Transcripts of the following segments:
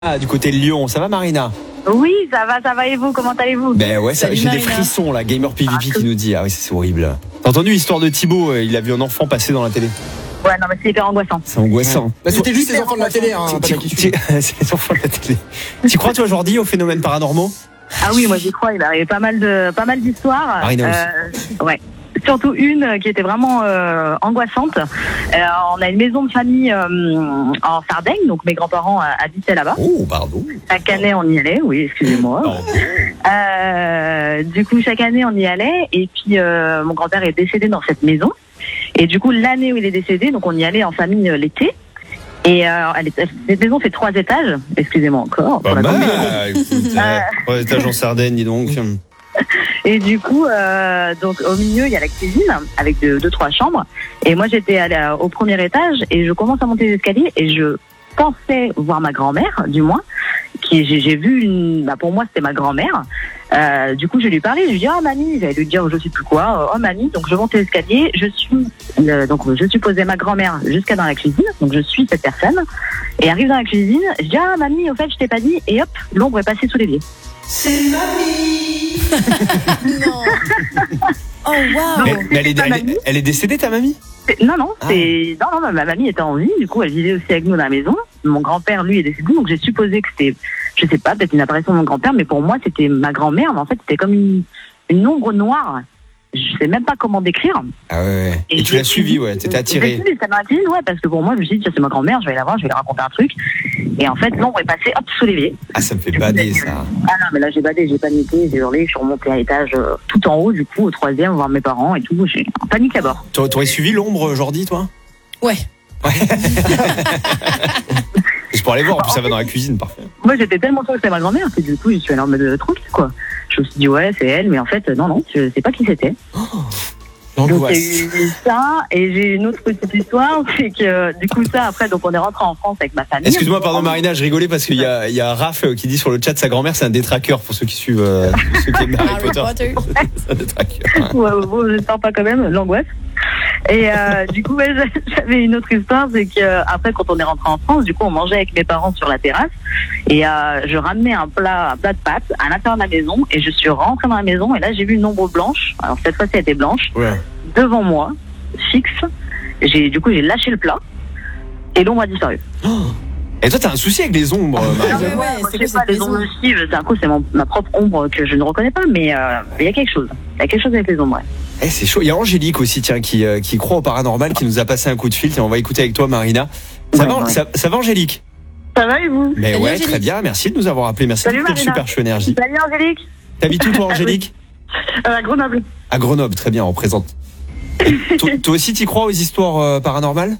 Ah, du côté de Lyon, ça va Marina? Oui, ça va et vous, comment allez-vous? Ben ouais, Salut, j'ai des Marina. frissons là, Gamer PvP qui nous dit, ah oui c'est horrible. T'as entendu l'histoire de Thibaut, il a vu un enfant passer dans la télé. Ouais, non, mais c'est hyper angoissant. C'est angoissant. Bah, c'était juste les enfants de la télé, hein, pas la question. C'est les enfants de la télé. Tu crois toi Jordi aux phénomènes paranormaux? Ah oui, moi j'y crois, il va arriver pas mal d'histoires. Marina Ouais. Surtout une qui était vraiment angoissante. On a une maison de famille en Sardaigne, donc mes grands-parents habitaient là-bas. Oh, pardon. Chaque année on y allait, oui, excusez-moi. Du coup, chaque année on y allait, et puis mon grand-père est décédé dans cette maison. Et du coup, l'année où il est décédé, donc on y allait en famille l'été. Et cette maison fait 3 étages, excusez-moi encore. Pas mal, écoute, 3 étages en Sardaigne, dis donc. Et du coup, donc au milieu, il y a la cuisine avec 2-3 chambres. Et moi, j'étais allée au premier étage et je commence à monter les escaliers et je pensais voir ma grand-mère, du moins. J'ai vu pour moi, c'était ma grand-mère. Du coup, je lui parlais, je lui dis, oh mamie, j'allais lui dire, je sais plus quoi, oh mamie. Donc je monte les escaliers, je supposais ma grand-mère jusqu'à dans la cuisine. Donc je suis cette personne et arrive dans la cuisine. Je dis, ah mamie, au fait, je t'ai pas dit. Et hop, l'ombre est passée sous les pieds. C'est mamie. Non. Oh wow. Mais elle est décédée ta mamie? Non, ma mamie était en vie, du coup elle vivait aussi avec nous dans la maison. Mon grand-père, lui, est décédé, donc j'ai supposé que c'était, je sais pas, peut-être une apparition de mon grand-père, mais pour moi c'était ma grand-mère, mais en fait c'était comme une ombre noire. Je sais même pas comment décrire. Ah ouais. Et tu l'as suivi, ouais, t'étais attiré. Ça m'a attiré, ouais, parce que pour moi je me suis dit, tiens, c'est ma grand-mère, je vais la voir, je vais lui raconter un truc. Et en fait l'ombre est passée, hop, sous l'évier. Ah, ça me fait bader ça. Ah non, mais là j'ai badé, j'ai paniqué, j'ai hurlé, je suis remontée à l'étage tout en haut, du coup, au 3e, voir mes parents et tout, j'ai en panique à bord. T'aurais suivi l'ombre, Jordi, toi? Ouais. C'est pour aller voir, en plus ça va dans la cuisine, parfait. Moi j'étais tellement sûre que c'était ma grand-mère que du coup je suis allée en mode tranquille quoi. Je me suis dit ouais c'est elle, mais en fait non, je sais pas qui c'était. Donc j'ai eu ça, et j'ai une autre petite histoire, c'est que du coup ça après, donc on est rentré en France avec ma famille. Excuse-moi, pardon Marina, je rigolais parce qu'il y a Raph qui dit sur le chat sa grand-mère c'est un détraqueur, pour ceux qui suivent ceux qui aiment Harry Potter. C'est un détraqueur. Ouais, bon, j'espère pas quand même, l'angoisse. Et du coup ouais, j'avais une autre histoire, c'est que après quand on est rentré en France, du coup on mangeait avec mes parents sur la terrasse, et je ramenais un plat de pâtes à l'intérieur de la maison, et je suis rentrée dans la maison et là j'ai vu une ombre blanche. Alors cette fois-ci elle était blanche. Ouais. Devant moi, fixe. J'ai lâché le plat et l'ombre a disparu. Et toi t'as un souci avec les ombres, Marina? C'est pas les ombres nocives, c'est ma propre ombre que je ne reconnais pas, mais il y a quelque chose. Il y a quelque chose avec les ombres, ouais. C'est chaud. Il y a Angélique aussi, tiens, qui croit au paranormal, qui nous a passé un coup de fil. Tiens, on va écouter avec toi, Marina. Ça va, Angélique? Ça va et vous? Mais salut, ouais, Angélique. Très bien. Merci de nous avoir appelé. Merci de super chou énergie. Salut Angélique. T'habites où, toi, Angélique? À Grenoble. À Grenoble, très bien, on présente. Toi aussi, t'y crois aux histoires paranormales?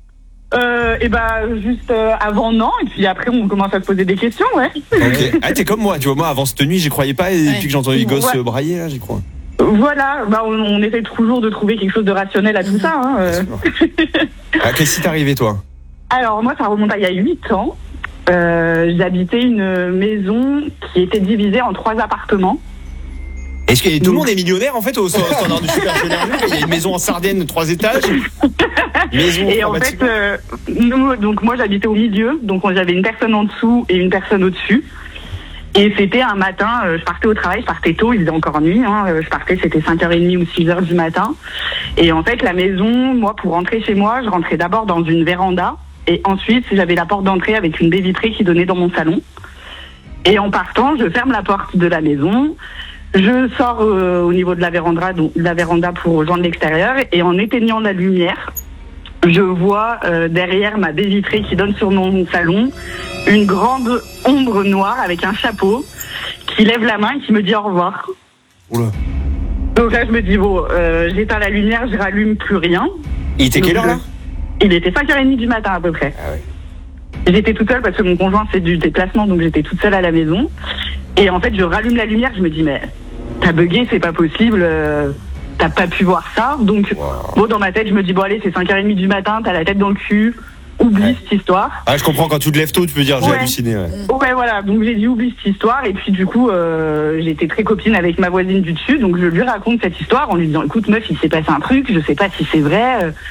Juste avant, non, et puis après on commence à se poser des questions, ouais. Ok. Ah, t'es comme moi, tu vois, moi avant cette nuit j'y croyais pas, et depuis que j'ai entendu les gosses brailler, là j'y crois. Voilà, on essaie toujours de trouver quelque chose de rationnel à tout ça. Qu'est-ce qui t'est arrivé, toi? Alors moi ça remonte à il y a 8 ans. J'habitais une maison qui était divisée en 3 appartements. Est-ce que tout le monde est millionnaire en fait au standard du super chou énergie? Il y a une maison en Sardaigne, 3 étages. Maison. Et en fait, donc moi j'habitais au milieu, donc j'avais une personne en dessous et une personne au-dessus. Et c'était un matin, je partais au travail, je partais tôt, il faisait encore nuit, je partais, c'était 5h30 ou 6h du matin. Et en fait la maison, moi pour rentrer chez moi, je rentrais d'abord dans une véranda, et ensuite j'avais la porte d'entrée avec une baie vitrée qui donnait dans mon salon. Et en partant, je ferme la porte de la maison. Je sors au niveau de la véranda pour rejoindre l'extérieur, et en éteignant la lumière, je vois derrière ma baie vitrée qui donne sur mon salon une grande ombre noire avec un chapeau qui lève la main et qui me dit au revoir. Oula. Donc là je me dis j'éteins la lumière, je rallume, plus rien. Il était quelle heure là? Il était 5h30 du matin à peu près. Ah ouais. J'étais toute seule parce que mon conjoint fait du déplacement, donc j'étais toute seule à la maison. Et en fait je rallume la lumière, je me dis mais t'as bugué, c'est pas possible, t'as pas pu voir ça. Donc dans ma tête je me dis allez, c'est 5h30 du matin, t'as la tête dans le cul, oublie cette histoire. Ah, je comprends, quand tu te lèves tôt tu peux dire j'ai halluciné. Ouais voilà, donc j'ai dit oublie cette histoire, et puis du coup j'étais très copine avec ma voisine du dessus, donc je lui raconte cette histoire en lui disant écoute meuf, il s'est passé un truc, je sais pas si c'est vrai.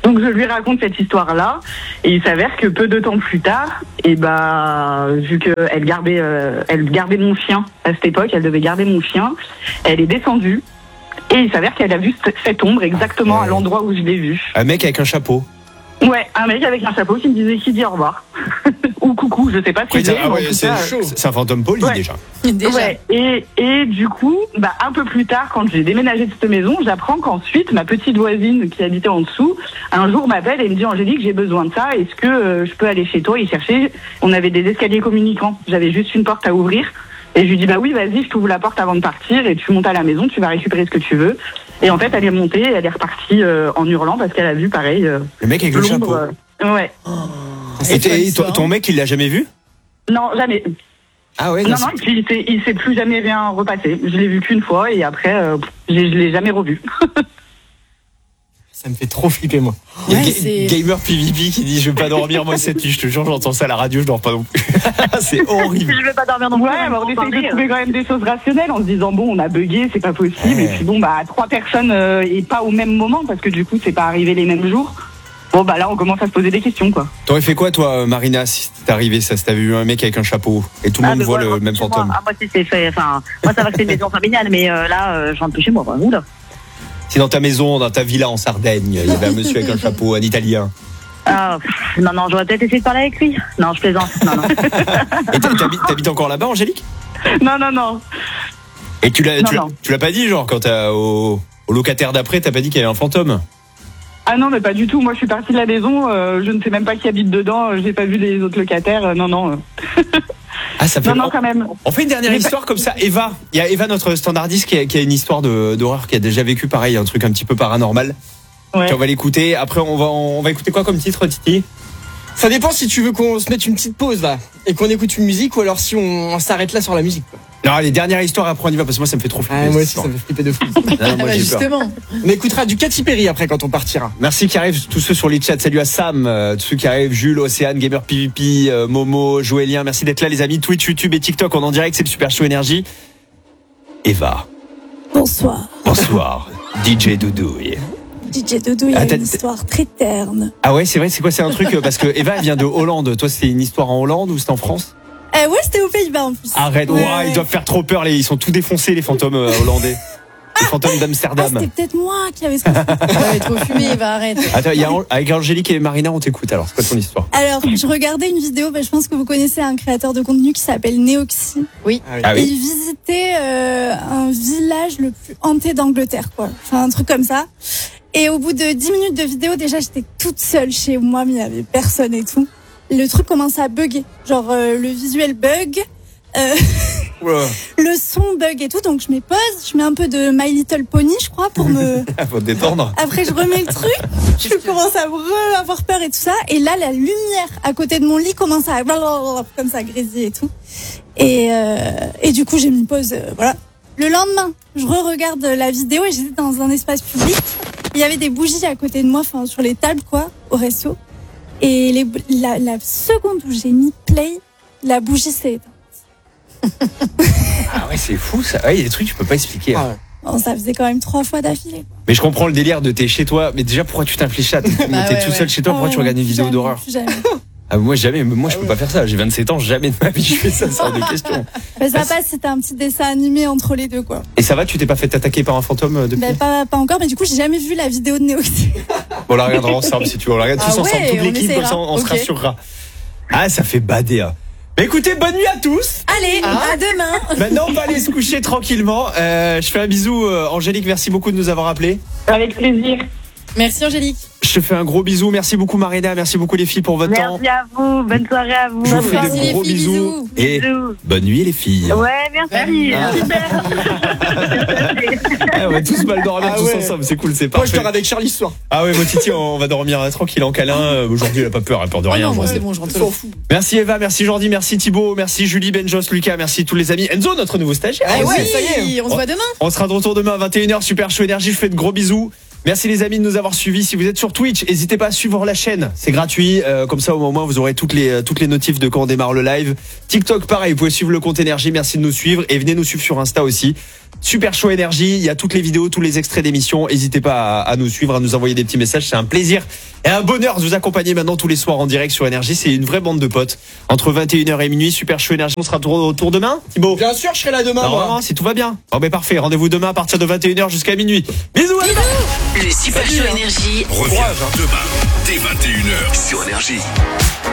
Donc je lui raconte cette histoire-là, et il s'avère que peu de temps plus tard, vu qu'elle gardait mon chien à cette époque, elle devait garder mon chien, elle est descendue, et il s'avère qu'elle a vu cette ombre exactement à l'endroit où je l'ai vue. Un mec avec un chapeau. Ouais, un mec avec un chapeau qui me disait qui dit au revoir. Ou coucou, je sais pas ce qu'il dit. C'est un fantôme poli déjà. Ouais. Et du coup, un peu plus tard, quand j'ai déménagé de cette maison, j'apprends qu'ensuite, ma petite voisine qui habitait en dessous, un jour m'appelle et me dit Angélique, j'ai besoin de ça, est-ce que je peux aller chez toi et chercher? On avait des escaliers communicants, j'avais juste une porte à ouvrir. Et je lui dis oui, vas-y, je t'ouvre la porte avant de partir et tu montes à la maison, tu vas récupérer ce que tu veux. Et en fait, elle est montée, elle est repartie en hurlant parce qu'elle a vu pareil. Le mec avec le chapeau. Ouais. Et ton mec, il l'a jamais vu? Non, jamais. Ah ouais. Non, et puis il s'est plus jamais rien repassé. Je l'ai vu qu'une fois et après, je l'ai jamais revu. Ça me fait trop flipper, moi. Il y a Gamer PvP qui dit je vais pas dormir moi cette nuit, je te jure, j'entends ça à la radio, je dors pas non plus. C'est horrible. Je vais pas dormir non plus. Ouais, on essaie de trouver quand même des choses rationnelles en se disant on a bugué, c'est pas possible. Et puis 3 personnes et pas au même moment parce que du coup c'est pas arrivé les mêmes jours. Là on commence à se poser des questions quoi. T'aurais fait quoi toi Marina si t'es arrivé ça, si t'avais vu un mec avec un chapeau et tout le monde voit le même fantôme? Moi si c'est fait, moi ça va que c'est une maison familiale, mais là je rentre plus chez moi. Oula. Si dans ta maison, dans ta villa en Sardaigne, il y avait un monsieur avec un chapeau, un Italien. Non, j'aurais peut-être essayé de parler avec lui. Non, je plaisante. Non. Et t'habites encore là-bas, Angélique? Non. Et tu l'as pas dit, genre, quand au locataire d'après, t'as pas dit qu'il y avait un fantôme? Ah non, mais pas du tout. Moi, je suis partie de la maison. Je ne sais même pas qui habite dedans. J'ai pas vu les autres locataires. Non. Ah, ça fait non, quand même. On fait une dernière histoire comme ça. Eva, il y a Eva, notre standardiste, qui a une histoire d'horreur, qui a déjà vécu pareil, un truc un petit peu paranormal. Ouais. Puis on va l'écouter. Après, on va écouter quoi comme titre, Titi? Ça dépend si tu veux qu'on se mette une petite pause là et qu'on écoute une musique ou alors si on s'arrête là sur la musique. Non, les dernières histoires, après on y va parce que moi ça me fait trop flipper. Moi aussi ça me fait flipper de fou. Non, moi, j'ai justement. peur. On écoutera du Katy Perry après quand on partira. Merci qui arrivent, tous ceux sur les chats. Salut à Sam, tous ceux qui arrivent, Jules, Océane, Gamer PvP, Momo, Joélien. Merci d'être là les amis. Twitch, YouTube et TikTok, on en direct, c'est le Super Show Énergie. Eva. Bonsoir. Bonsoir. DJ Doudouille. DJ Doudou, il y a une histoire très terne. Ah ouais, c'est vrai, c'est quoi? C'est un truc, parce que Eva, elle vient de Hollande. Toi, c'était une histoire en Hollande ou c'était en France? Ouais, c'était aux Pays-Bas en plus. Arrête, ouais. Ils doivent faire trop peur, ils sont tout défoncés, les fantômes hollandais. Les fantômes d'Amsterdam. C'était peut-être moi qui avais trop fumé. Trop fumé, Eva, arrête. Attends, avec Angélique et Marina, on t'écoute alors. C'est quoi ton histoire? Alors, je regardais une vidéo, je pense que vous connaissez un créateur de contenu qui s'appelle Neoxy. Oui. Ah oui. Et il visitait un village le plus hanté d'Angleterre, quoi. Enfin, un truc comme ça. Et au bout de 10 minutes de vidéo, déjà, j'étais toute seule chez moi, mais il n'y avait personne et tout. Le truc commence à bugger. Genre, le visuel bug, le son bug et tout. Donc, je mets pause, je mets un peu de My Little Pony, je crois, pour me... Faut te détendre. Après, je remets le truc, je commence à avoir peur et tout ça. Et là, la lumière à côté de mon lit commence à... comme ça, grésiller et tout. Et du coup, j'ai mis pause, voilà. Le lendemain, je re-regarde la vidéo et j'étais dans un espace public. Il y avait des bougies à côté de moi, enfin sur les tables quoi, au resto. Et la seconde où j'ai mis play, la bougie s'est éteinte. Ah ouais, c'est fou ça. Ouais, il y a des trucs que tu peux pas expliquer. Hein. Bon, ça faisait quand même 3 fois d'affilée. Mais je comprends le délire de t'es chez toi. Mais déjà, pourquoi tu t'infliges ça? T'es tout seul chez toi, pourquoi tu regardes une vidéo d'horreur? Jamais. Ah, moi jamais, moi je peux pas faire ça. J'ai 27 ans, jamais de ma vie je fais ça, c'est hors de question. Mais ça passe, c'était un petit dessin animé entre les deux quoi. Et ça va, tu t'es pas fait attaquer par un fantôme depuis? Pas encore, mais du coup j'ai jamais vu la vidéo de Neoxy. Bon, on la regardera ensemble si tu veux, on la regarde tous ensemble, toute l'équipe, comme ça on se rassurera. Ah, ça fait bader. Hein. Mais écoutez, bonne nuit à tous. Allez, à demain. Maintenant on va aller se coucher tranquillement. Je fais un bisou, Angélique, merci beaucoup de nous avoir appelés. Avec plaisir. Merci Angélique. Je te fais un gros bisou. Merci beaucoup Marina, merci beaucoup les filles pour votre temps. Merci à vous, bonne soirée à vous. Je vous fais Merci de gros les filles, bisous. Et Bisous. bonne nuit les filles. Ouais, merci. Super. On va tous mal dormir tous ensemble, c'est cool, c'est Moi je parfait. dors avec Charlie ce soir. Ah ouais, moi Titi, on va dormir tranquille en câlin. Aujourd'hui, elle a pas peur de rien. Non, moi genre. c'est bon, je rentre. S'en fout. Merci Eva, merci Jordi, merci Thibaut, merci Julie, Benjos, Lucas, merci tous les amis. Enzo, notre nouveau stagiaire. Ah ouais, oui, ça y est. on se voit demain. On sera de retour demain à 21h, Super Show Énergie, je fais de gros bisous. Merci les amis de nous avoir suivis. Si vous êtes sur Twitch, n'hésitez pas à suivre la chaîne. C'est gratuit. Comme ça, au moins, vous aurez toutes les notifs de quand on démarre le live. TikTok, pareil. Vous pouvez suivre le compte Énergie. Merci de nous suivre. Et venez nous suivre sur Insta aussi. Super Show Énergie. Il y a toutes les vidéos, tous les extraits d'émissions. N'hésitez pas à nous suivre, à nous envoyer des petits messages. C'est un plaisir et un bonheur de vous accompagner maintenant tous les soirs en direct sur Énergie. C'est une vraie bande de potes. Entre 21h et minuit, Super Show Énergie. On sera autour demain, Thibaut? Bien sûr, je serai là demain, moi. Normalement, si tout va bien. Bon, ben parfait. Rendez-vous demain à partir de 21h jusqu'à minuit. Bisous, à demain. Le Super Show Énergie revient demain dès 21h sur Énergie.